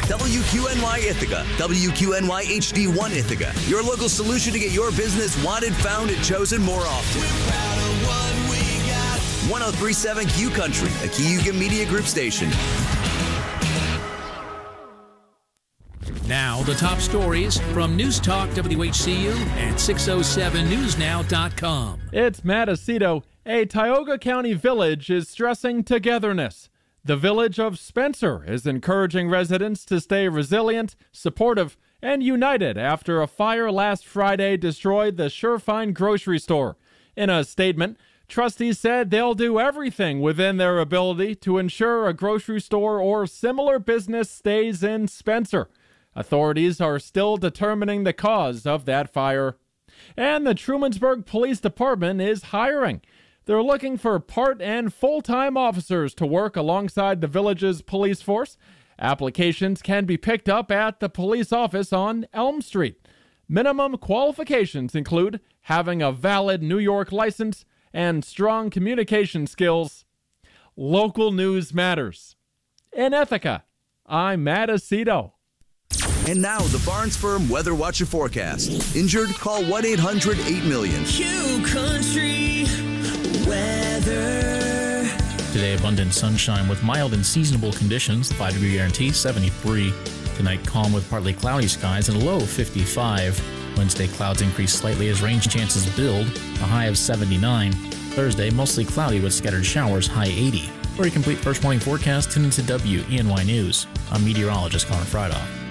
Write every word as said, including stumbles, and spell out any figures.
W Q N Y Ithaca, W Q N Y H D one Ithaca, your local solution to get your business wanted, found, and chosen more often. one oh three point seven Q Country, a Cayuga Media Group station. Now, the top stories from News Talk W H C U and six oh seven news now dot com. It's Matt Aceto. A Tioga County village is stressing togetherness. The village of Spencer is encouraging residents to stay resilient, supportive, and united after a fire last Friday destroyed the Surefine grocery store. In a statement, trustees said they'll do everything within their ability to ensure a grocery store or similar business stays in Spencer. Authorities are still determining the cause of that fire. And the Trumansburg Police Department is hiring. They're looking for part and full-time officers to work alongside the village's police force. Applications can be picked up at the police office on Elm Street. Minimum qualifications include having a valid New York license and strong communication skills. Local news matters. In Ithaca, I'm Matt Aceto. And now, the Barnes Firm Weather Watch and Forecast. Injured? Call one eight hundred eight million. Q Country Weather. Today, abundant sunshine with mild and seasonable conditions. five degree guarantee, seventy-three. Tonight, calm with partly cloudy skies and a low of fifty-five. Wednesday, clouds increase slightly as rain chances build, a high of seventy-nine. Thursday, mostly cloudy with scattered showers, high eighty. For a complete first morning forecast, tune into W E N Y News. I'm meteorologist Connor Friedhoff.